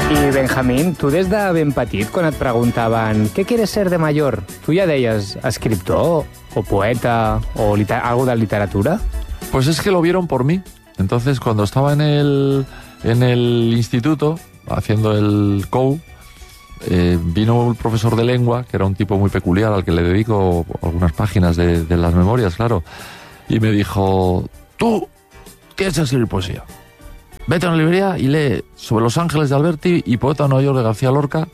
I Benjamín, tu des de ben petit, quan et preguntaven ¿qué quieres ser de mayor? Tu ja deies escriptor o poeta o algo de literatura? Pues es que lo vieron por mí. Entonces, cuando estaba en el instituto, haciendo el COU, vino el profesor de lengua, que era un tipo muy peculiar, al que le dedico algunas páginas de las memorias, claro, y me dijo, tú tienes que escribir poesía. Vete a una librería y lee sobre Los Ángeles de Alberti y Poeta de Nueva York de García Lorca.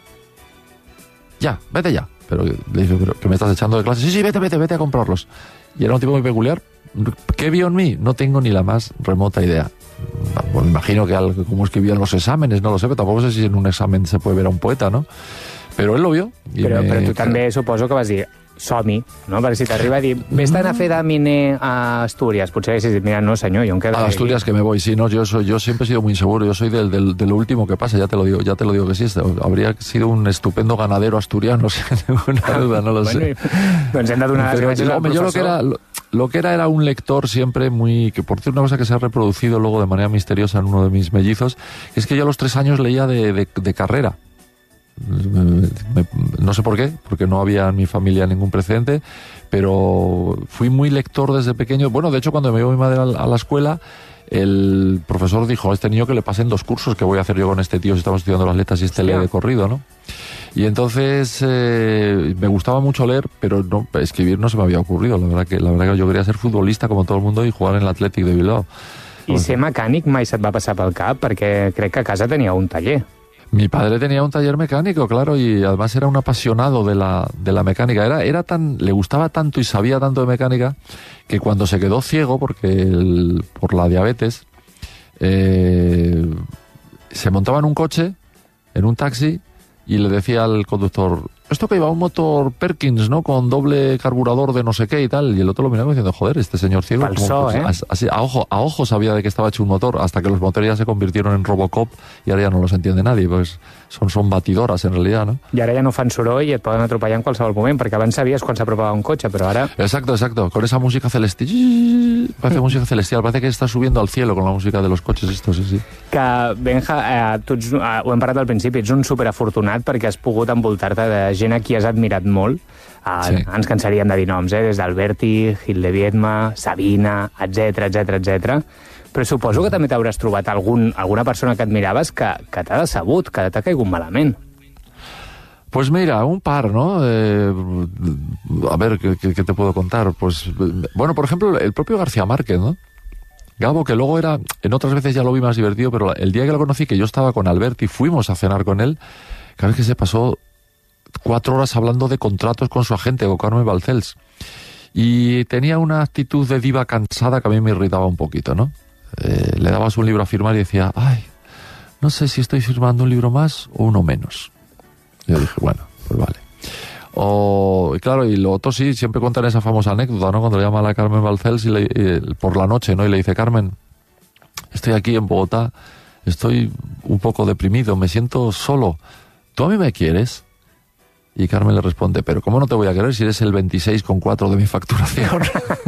Ya, vete ya. Pero le dije, ¿pero que me estás echando de clase? Sí, vete a comprarlos. Y era un tipo muy peculiar. ¿Qué vio en mí? No tengo ni la más remota idea. Bueno, me imagino que algo como escribía en los exámenes, no lo sé, pero tampoco sé si en un examen se puede ver a un poeta, ¿no? Pero él lo vio. Però tu també suposo que vas dir som-hi, no? Perquè si t'arriba a dir vés-te'n a fer de miner a Astúries, potser haguessis dit, mira, no senyor, yo em quedo a Asturias aquí. Que me voy, sí, no, yo siempre he sido muy inseguro, yo soy de lo último que pasa, ya te lo digo que sí, habría sido un estupendo ganadero asturiano, sin ninguna duda, no lo sé. Doncs hem de donar les gràcies al professor. Yo lo que era un lector siempre muy, que por cierto una cosa que se ha reproducido luego de manera misteriosa en uno de mis mellizos, es que yo a los 3 años leía de carrera. No sé por qué, porque no había en mi familia ningún precedente, pero fui muy lector desde pequeño. Bueno, de hecho, cuando me iba mi madre a la escuela, el profesor dijo a este niño que le pasen 2 cursos, que voy a hacer yo con este tío si estamos estudiando las letras y este lee de corrido, ¿no? Y entonces me gustaba mucho leer, pero no, escribir no se me había ocurrido. La verdad que yo quería ser futbolista como todo el mundo y jugar en el Athletic de Bilbao. I ser mecànic mai se't va passar pel cap, perquè crec que a casa tenia un taller. Mi padre tenía un taller mecánico, claro, y además era un apasionado de la mecánica. Le gustaba tanto y sabía tanto de mecánica que cuando se quedó ciego por la diabetes, se montaba en un coche, en un taxi, y le decía al conductor, esto que iba un motor Perkins, ¿no? Con doble carburador de no sé qué y tal. Y el otro lo miraba diciendo, joder, este señor ciego. Así, a ojo sabía de que estaba hecho un motor, hasta que los motores ya se convirtieron en Robocop y ahora ya no los entiende nadie, pues son batidoras en realidad, ¿no? I ara ja no fan soroll i et poden atropellar en qualsevol moment, perquè abans sabies quan s'apropava un cotxe, però ara... Exacto, con esa música celestial. Parece música celestial, parece que está subiendo al cielo con la música de los coches estos, sí. Que, Benja, tu ho hem parlat al principi, ets un superafortunat perquè has pogut envoltar-te de gent a qui has admirat molt. Sí. Ens cansaríem de dir noms, des d'Alberti, Gil de Viedma, Sabina, etc. Però suposo que també t'hauràs trobat alguna persona que admiraves que t'ha decebut, que t'ha caigut malament. Pues mira, un par, ¿no? A ver, ¿qué te puedo contar? Pues, bueno, por ejemplo, el propio García Márquez, ¿no? Gabo, que luego en otras veces ya lo vi más divertido, pero el día que lo conocí, que yo estaba con Alberti, fuimos a cenar con él, cada vez que se pasó 4 horas hablando de contratos con su agente, con Carmen Balcells. Y tenía una actitud de diva cansada que a mí me irritaba un poquito, ¿no? Le dabas un libro a firmar y decía, ay, no sé si estoy firmando un libro más o uno menos. Y yo dije, bueno, pues vale. Y claro, y lo otro sí, siempre cuentan esa famosa anécdota, ¿no? Cuando le llama a la Carmen Balcells por la noche, ¿no? Y le dice, Carmen, estoy aquí en Bogotá, estoy un poco deprimido, me siento solo. ¿Tú a mí me quieres? Y Carmen le responde, pero ¿cómo no te voy a querer si eres el 26,4 de mi facturación?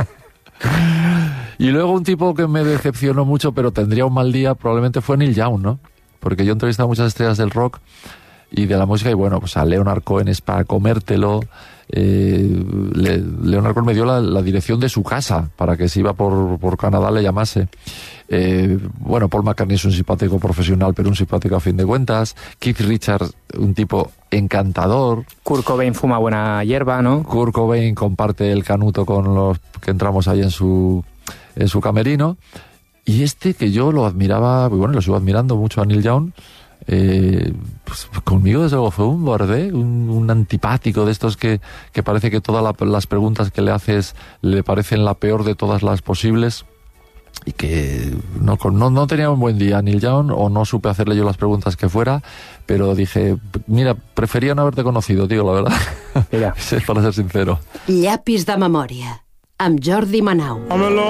Y luego un tipo que me decepcionó mucho, pero tendría un mal día, probablemente fue Neil Young, ¿no? Porque yo he entrevistado a muchas estrellas del rock y de la música, y bueno, pues a Leonard Cohen es para comértelo. Leonard Cohen me dio la dirección de su casa para que si iba por Canadá le llamase. Bueno, Paul McCartney es un simpático profesional, pero un simpático a fin de cuentas. Keith Richards, un tipo encantador. Kurt Cobain fuma buena hierba, ¿no? Kurt Cobain comparte el canuto con los que entramos ahí en su camerino. Y que yo lo admiraba, bueno, lo sigo admirando mucho a Neil Young, pues conmigo desde luego fue un bordé, un antipático de estos que parece que todas las preguntas que le haces le parecen la peor de todas las posibles, y que no tenía un buen día Neil Young, o no supe hacerle yo las preguntas que fuera, pero dije, mira, prefería no haberte conocido, tío, la verdad. Mira. Para ser sincero. Llapis de memòria, amb Jordi Manau.